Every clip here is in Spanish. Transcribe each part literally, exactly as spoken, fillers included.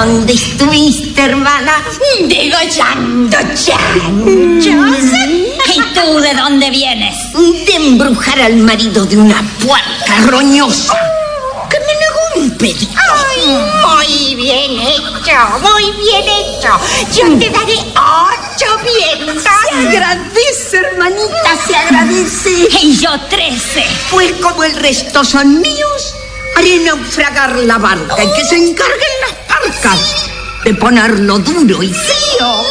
¿Dónde estuviste, hermana? Degollando chanchos. ¿Y tú de dónde vienes? De embrujar al marido de una puerca roñosa que me negó un pedido. Ay, muy bien hecho, muy bien hecho. Yo te daré ocho vientos. Se agradece, hermanita, se agradece. Y yo trece. Pues como el resto son míos, haré naufragar la barca y que se encarguen las barcas de ponerlo duro y frío.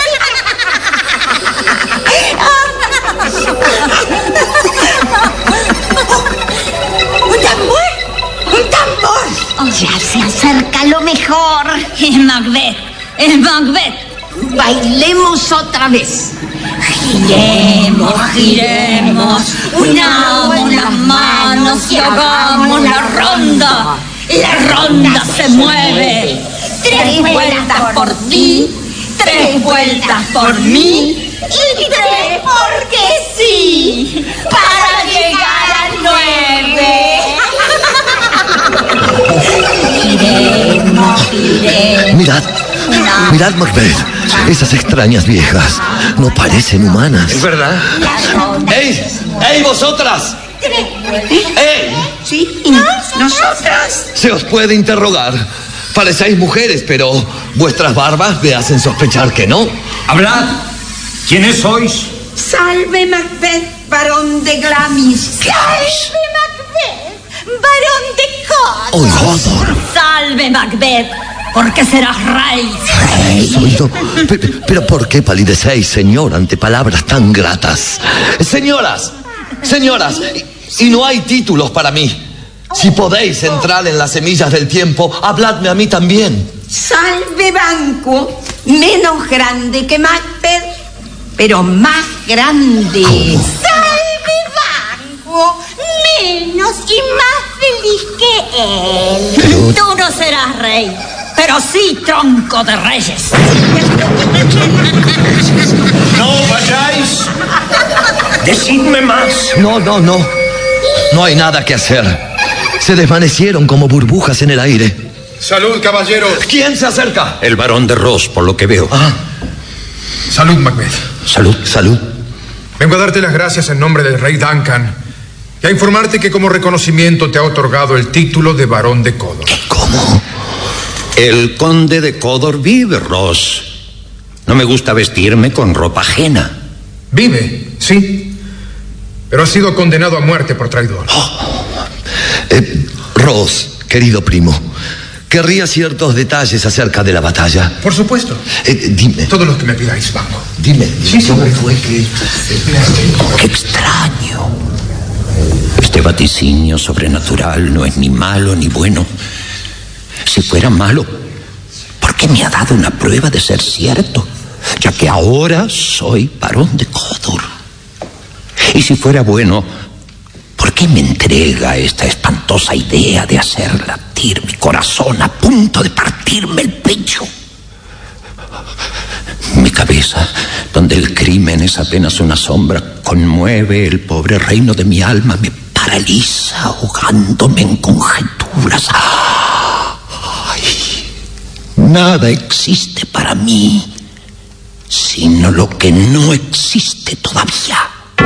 ¡Un tambor! ¡Un tambor! Ya se acerca lo mejor. Es Macbeth, es Macbeth. Bailemos otra vez. Giremos, giremos, unamos las manos y hagamos la ronda. La ronda se mueve. Tres vueltas por ti, tres vueltas por mí y tres porque sí, para llegar a nueve. Giremos, giremos. Mirad, mirad, Macbeth. Esas extrañas viejas no parecen humanas. Es verdad. ¡Ey! ¡Ey, vosotras! ¡Ey! Sí, nosotras. Se os puede interrogar. Parecéis mujeres, pero vuestras barbas me hacen sospechar que no. ¡Hablad! ¿Quiénes sois? Salve, Macbeth, varón de Glamis. ¡Salve, Macbeth, varón de Codor! ¡Oh, Codor! Salve, Macbeth, porque serás rey. Soy yo. Pero, pero ¿por qué palidecéis, señor, ante palabras tan gratas? Señoras, señoras, y, y no hay títulos para mí. Si podéis entrar en las semillas del tiempo, habladme a mí también. Salve, Banquo, menos grande que Macbeth, pero más grande. ¿Cómo? ¡Salve, Banquo, menos y más feliz que él! Pero... Tú no serás rey, pero sí tronco de reyes. ¡No vayáis! ¡Decidme más! No, no, no. No hay nada que hacer. Se desvanecieron como burbujas en el aire. Salud, caballeros. ¿Quién se acerca? El barón de Ross, por lo que veo. Ah, Salud, Macbeth. salud, salud. Vengo a darte las gracias en nombre del rey Duncan y a informarte que como reconocimiento te ha otorgado el título de barón de Codor. ¿Cómo? El conde de Codor vive, Ross. No me gusta vestirme con ropa ajena. Vive, sí, pero ha sido condenado a muerte por traidor. Oh. Eh, Ross, querido primo, querría ciertos detalles acerca de la batalla. Por supuesto. Eh, dime. Todos los que me pidáis, Banquo. Dime. Sí, ¿Cómo señor. fue que...? ¡Qué extraño! Este vaticinio sobrenatural no es ni malo ni bueno. Si fuera malo, ¿por qué me ha dado una prueba de ser cierto? Ya que ahora soy barón de Codor. Y si fuera bueno, ¿por qué me entrega esta espantosa idea de hacer latir mi corazón a punto de partirme el pecho? Mi cabeza, donde el crimen es apenas una sombra, conmueve el pobre reino de mi alma, me paraliza ahogándome en conjeturas. ¡Ay! Nada existe para mí, sino lo que no existe todavía.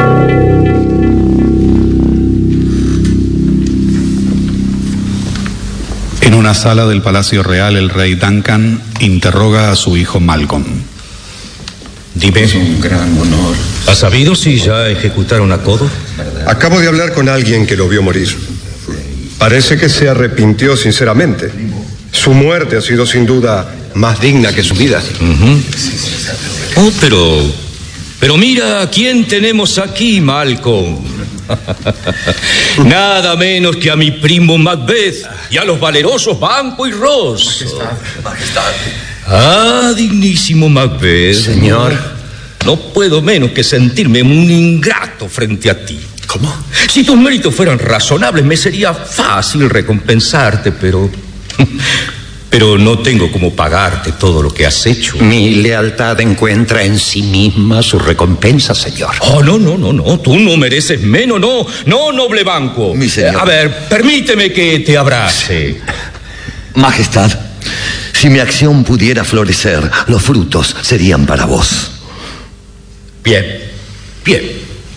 En una sala del Palacio Real, el rey Duncan interroga a su hijo Malcolm. Dime. Es un gran honor. ¿Has sabido si ya ejecutaron a Codor? Acabo de hablar con alguien que lo vio morir. Parece que se arrepintió sinceramente. Su muerte ha sido sin duda más digna que su vida. Uh-huh. Oh, pero... Pero mira a quién tenemos aquí, Malcolm. Nada menos que a mi primo Macbeth y a los valerosos Banquo y Ross. Majestad, majestad. Ah, dignísimo Macbeth. Señor. No puedo menos que sentirme un ingrato frente a ti. ¿Cómo? Si tus méritos fueran razonables, me sería fácil recompensarte, pero... Pero no tengo cómo pagarte todo lo que has hecho. Mi lealtad encuentra en sí misma su recompensa, señor. Oh, no, no, no, no. Tú no mereces menos, no. No, noble Banquo. Mi señor. A ver, permíteme que te abrace. Majestad, Si mi acción pudiera florecer, los frutos serían para vos. Bien, bien.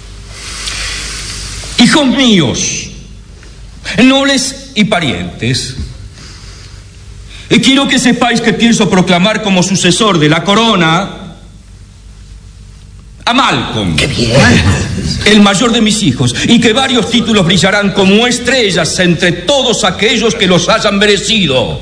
Hijos míos, nobles y parientes, quiero que sepáis que pienso proclamar como sucesor de la corona a Malcolm. ¡Qué bien! El mayor de mis hijos, y que varios títulos brillarán como estrellas entre todos aquellos que los hayan merecido.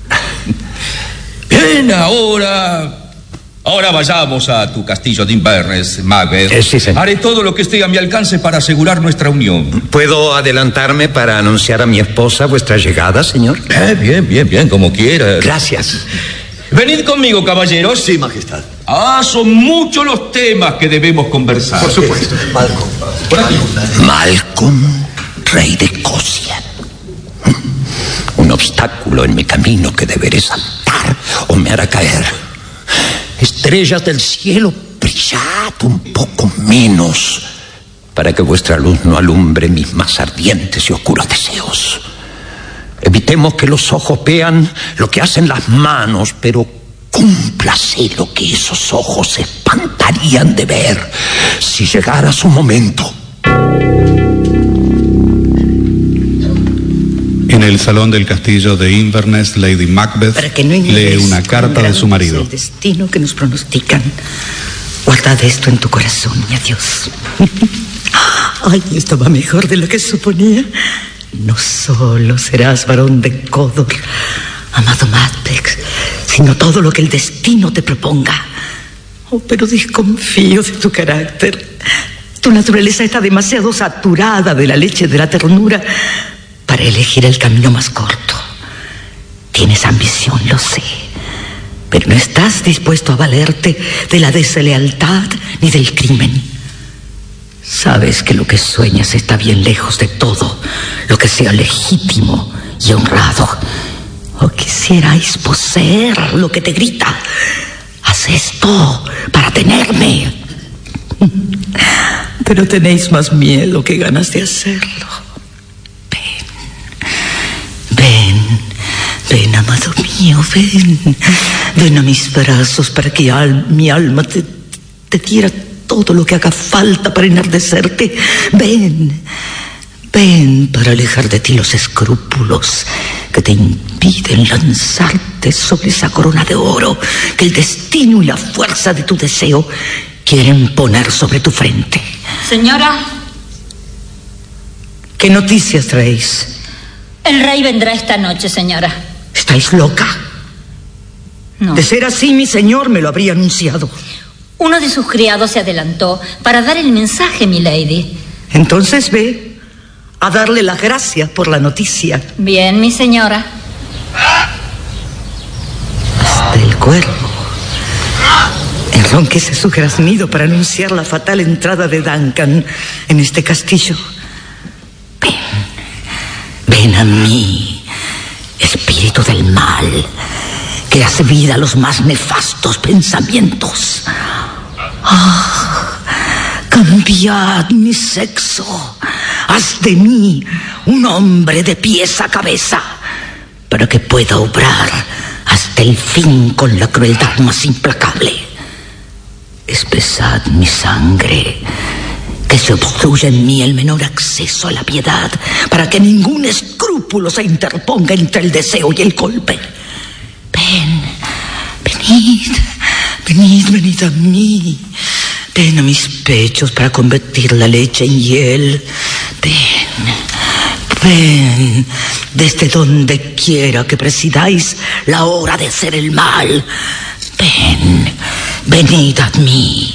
Bien, ahora... Ahora vayamos a tu castillo de Inverness, Macbeth. Eh, sí, señor. Haré todo lo que esté a mi alcance para asegurar nuestra unión. ¿Puedo adelantarme para anunciar a mi esposa vuestra llegada, señor? Eh, bien, bien, bien, como quieras. Gracias. Venid conmigo, caballeros. Sí, majestad. Ah, son muchos los temas que debemos conversar. Por supuesto. Malcolm. Por aquí. Malcolm, rey de Escocia. Un obstáculo en mi camino que deberé saltar o me hará caer. Estrellas del cielo, brillad un poco menos para que vuestra luz no alumbre mis más ardientes y oscuros deseos. Evitemos que los ojos vean lo que hacen las manos, pero cúmplase lo que esos ojos se espantarían de ver si llegara su momento. En el salón del castillo de Inverness, Lady Macbeth Para que no lee una carta de su marido. El destino que nos pronostican. Guardad esto en tu corazón, mi adiós. Ay, estaba mejor de lo que suponía. No solo serás varón de Cawdor, amado Macbeth, sino todo lo que el destino te proponga. Oh, pero desconfío de tu carácter. Tu naturaleza está demasiado saturada de la leche de la ternura para elegir el camino más corto. Tienes ambición, lo sé, pero no estás dispuesto a valerte de la deslealtad ni del crimen. Sabes que lo que sueñas está bien lejos de todo lo que sea legítimo y honrado. O quisierais poseer lo que te grita. Haz esto para tenerme. Pero tenéis más miedo que ganas de hacerlo. Ven, ven, amado mío, ven. Ven a mis brazos para que al, mi alma te, te diera todo lo que haga falta para enardecerte. Ven, ven para alejar de ti los escrúpulos que te impiden lanzarte sobre esa corona de oro que el destino y la fuerza de tu deseo quieren poner sobre tu frente. Señora, ¿qué noticias traéis? el rey vendrá esta noche, señora. ¿Estáis loca? No. De ser así, mi señor me lo habría anunciado. Uno de sus criados se adelantó para dar el mensaje, mi lady. Entonces ve a darle las gracias por la noticia. Bien, mi señora. Hasta el cuervo enronquece su graznido para anunciar la fatal entrada de Duncan en este castillo. Ven, ven a mí, espíritu del mal, que hace vida a los más nefastos pensamientos. Ah, cambiad mi sexo. Haz de mí un hombre de pies a cabeza, para que pueda obrar hasta el fin con la crueldad más implacable. Espesad mi sangre, que se obstruya en mí el menor acceso a la piedad, para que ningún escrúpulo se interponga entre el deseo y el golpe. Ven, venid, venid, venid a mí. Ven a mis pechos para convertir la leche en hiel. Ven, ven, desde donde quiera que presidáis la hora de hacer el mal. Ven, venid a mí.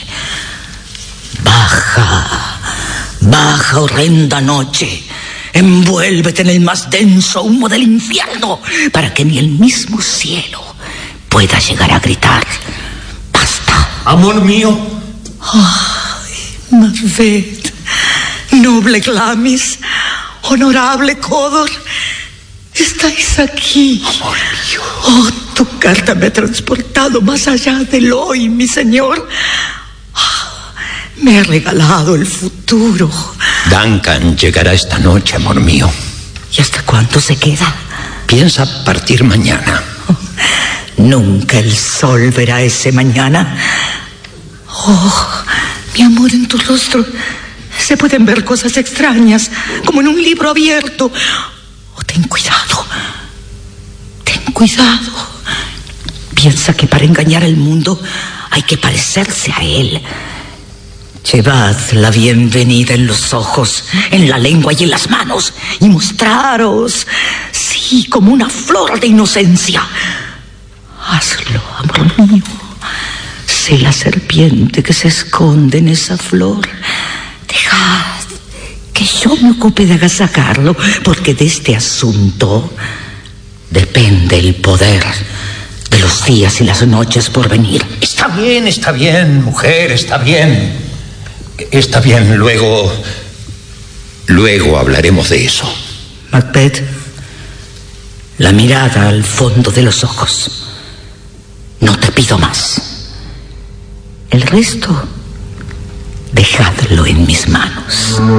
Baja, baja, horrenda noche. Envuélvete en el más denso humo del infierno, para que ni el mismo cielo pueda llegar a gritar: ¡basta! Amor mío. Ay, Macbeth, noble Glamis, honorable Cawdor, estáis aquí. Amor mío. Oh, tu carta me ha transportado más allá del hoy, mi señor. Oh, me ha regalado el futuro. Duncan llegará esta noche, amor mío. ¿Y hasta cuándo se queda? Piensa partir mañana. Oh, Nunca el sol verá ese mañana. Oh, mi amor, en tu rostro se pueden ver cosas extrañas, como en un libro abierto. Oh, ten cuidado. Ten cuidado. Piensa que para engañar al mundo hay que parecerse a él. Llevad la bienvenida en los ojos, en la lengua y en las manos, y mostraros, sí, como una flor de inocencia. Hazlo, amor mío. Sé la serpiente que se esconde en esa flor. Dejad que yo me ocupe de agasajarlo, porque de este asunto depende el poder de los días y las noches por venir. Está bien, está bien, mujer, está bien. Está bien, luego... Luego hablaremos de eso. Macbeth, la mirada al fondo de los ojos. No te pido más. El resto, dejadlo en mis manos.